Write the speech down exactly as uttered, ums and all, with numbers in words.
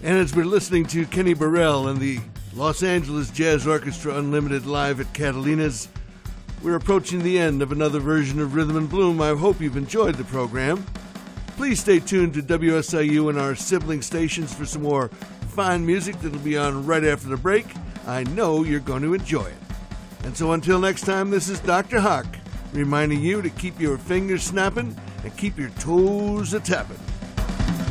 And as we're listening to Kenny Burrell and the Los Angeles Jazz Orchestra Unlimited live at Catalina's, we're approaching the end of another version of Rhythm and Bloom. I hope you've enjoyed the program. Please stay tuned to W S I U and our sibling stations for some more fine music that'll be on right after the break. I know you're going to enjoy it. And so until next time, this is Doctor Hawk, reminding you to keep your fingers snapping and keep your toes a-tapping.